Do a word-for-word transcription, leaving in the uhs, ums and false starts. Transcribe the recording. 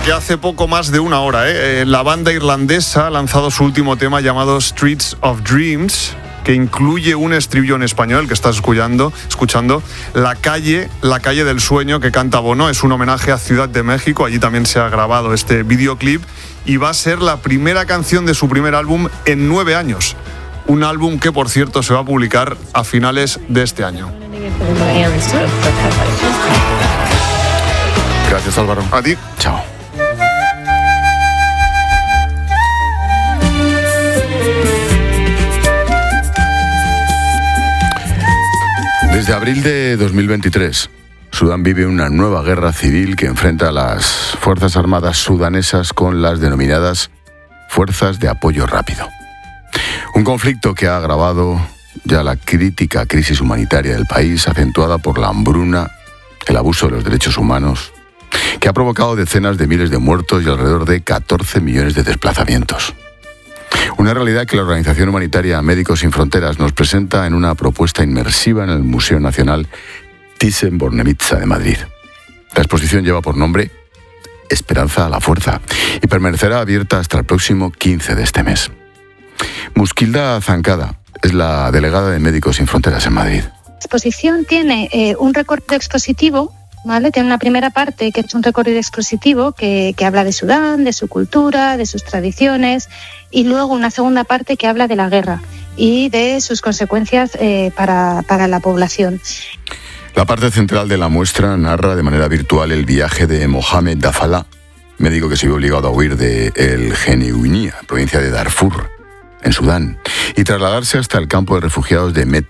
que hace poco más de una hora, ¿eh? La banda irlandesa ha lanzado su último tema llamado Streets of Dreams, que incluye un estribillo en español que estás escuchando, escuchando La calle, la calle del sueño, que canta Bono. Es un homenaje a Ciudad de México, allí también se ha grabado este videoclip y va a ser la primera canción de su primer álbum en nueve años. Un álbum que, por cierto, se va a publicar a finales de este año. Gracias, Álvaro. A ti. Chao. Desde abril de dos mil veintitrés, Sudán vive una nueva guerra civil que enfrenta a las Fuerzas Armadas sudanesas con las denominadas Fuerzas de Apoyo Rápido. Un conflicto que ha agravado ya la crítica crisis humanitaria del país, acentuada por la hambruna, el abuso de los derechos humanos, que ha provocado decenas de miles de muertos y alrededor de catorce millones de desplazamientos. Una realidad que la Organización Humanitaria Médicos Sin Fronteras nos presenta en una propuesta inmersiva en el Museo Nacional Thyssen-Bornemisza de Madrid. La exposición lleva por nombre Esperanza a la Fuerza y permanecerá abierta hasta el próximo quince de este mes. Muskilda Zancada es la delegada de Médicos Sin Fronteras en Madrid. La exposición tiene eh, un recorrido expositivo, ¿vale? Tiene una primera parte que es un recorrido expositivo que, que habla de Sudán, de su cultura, de sus tradiciones, y luego una segunda parte que habla de la guerra y de sus consecuencias eh, para, para la población. La parte central de la muestra narra de manera virtual el viaje de Mohamed Dafala, médico que se vio obligado a huir de El Geneouinia, provincia de Darfur, en Sudán, y trasladarse hasta el campo de refugiados de Med